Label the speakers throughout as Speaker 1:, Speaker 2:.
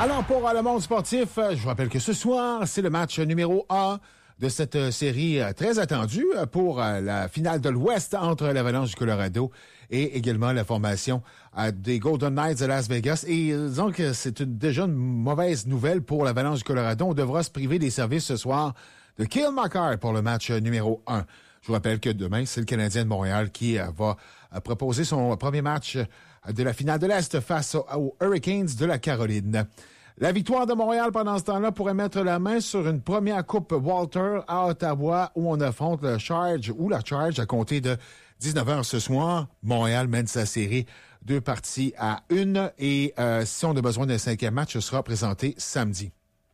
Speaker 1: Alors, pour le monde sportif, je vous rappelle que ce soir, c'est le match numéro 1 de cette série très attendue pour la finale de l'Ouest entre l'Avalanche du Colorado et également la formation des Golden Knights de Las Vegas. Et disons que c'est déjà une mauvaise nouvelle pour l'Avalanche du Colorado. On devra se priver des services ce soir de Cale Makar pour le match numéro 1. Je vous rappelle que demain, c'est le Canadien de Montréal qui va proposer son premier match de la finale de l'Est face aux Hurricanes de la Caroline. La victoire de Montréal pendant ce temps-là pourrait mettre la main sur une première Coupe Walter à Ottawa où on affronte le Charge ou la Charge à compter de 19h ce soir. Montréal mène sa série 2 parties à 1 et si on a besoin d'un 5e match, ce sera présenté samedi.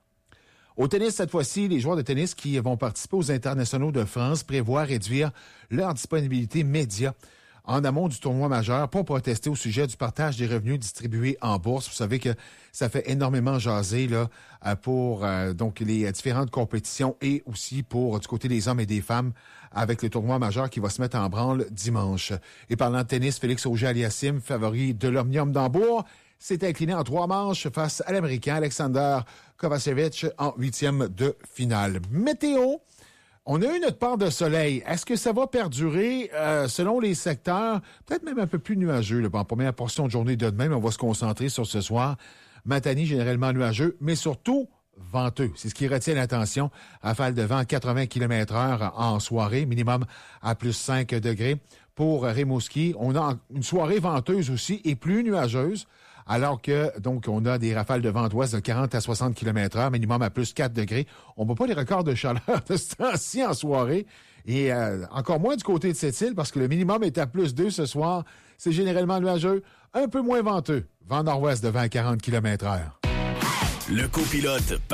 Speaker 1: Au tennis, cette fois-ci, les joueurs de tennis qui vont participer aux internationaux de France prévoient réduire leur disponibilité média en amont du tournoi majeur pour protester au sujet du partage des revenus distribués en bourse. Vous savez que ça fait énormément jaser là pour donc les différentes compétitions et aussi pour du côté des hommes et des femmes avec le tournoi majeur qui va se mettre en branle dimanche. Et parlant de tennis, Félix Auger-Aliassime, favori de l'Omnium d'Hambourg, s'est incliné en 3 manches face à l'Américain Alexander Kovacevic en 8e de finale. Météo. On a eu notre part de soleil. Est-ce que ça va perdurer selon les secteurs? Peut-être même un peu plus nuageux là, en première portion de journée de demain, mais on va se concentrer sur ce soir. Matani, généralement nuageux, mais surtout venteux. C'est ce qui retient l'attention. Rafale de vent à 80 km/h en soirée, minimum à plus 5 degrés. Pour Rimouski, on a une soirée venteuse aussi et plus nuageuse, alors que donc on a des rafales de vent d'ouest de 40 à 60 km/h, minimum à plus 4 degrés. On bat pas les records de chaleur de ce temps-ci en soirée. Et encore moins du côté de cette île, parce que le minimum est à plus 2 ce soir. C'est généralement nuageux, un peu moins venteux. Vent nord-ouest de 20 à 40 km/h.
Speaker 2: Le copilote